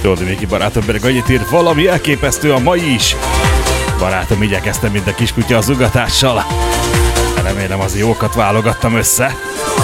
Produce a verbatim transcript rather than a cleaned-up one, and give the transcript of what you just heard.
Jódi Miki barátom pedig annyit írt, valami elképesztő a mai is. Barátom, igyekeztem, mint a kiskutya az ugatással. Remélem az jókat válogattam össze.